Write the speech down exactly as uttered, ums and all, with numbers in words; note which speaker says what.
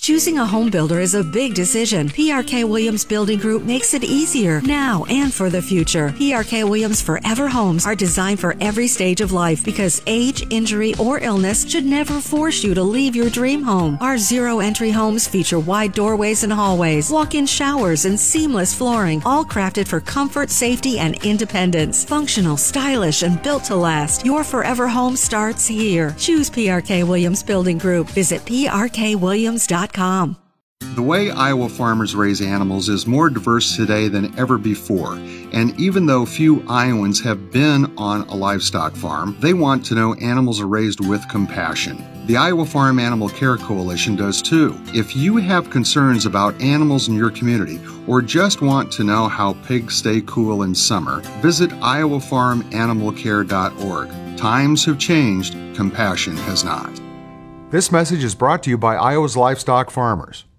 Speaker 1: Choosing a home builder is a big decision. P R K Williams Building Group makes it easier now and for the future. P R K Williams Forever Homes are designed for every stage of life because age, injury, or illness should never force you to leave your dream home. Our zero-entry homes feature wide doorways and hallways, walk-in showers, and seamless flooring, all crafted for comfort, safety, and independence. Functional, stylish, and built to last. Your forever home starts here. Choose P R K Williams Building Group. Visit P R K Williams dot com.
Speaker 2: The way Iowa farmers raise animals is more diverse today than ever before, and even though few Iowans have been on a livestock farm, they want to know animals are raised with compassion. The Iowa Farm Animal Care Coalition does too. If you have concerns about animals in your community or just want to know how pigs stay cool in summer, visit iowa farm animal care dot org. Times have changed, compassion has not.
Speaker 3: This message is brought to you by Iowa's livestock farmers.